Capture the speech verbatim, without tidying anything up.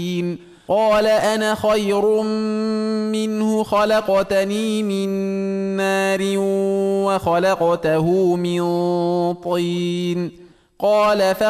قال أنا خير منه خلقتني من نار وخلقته من طين قال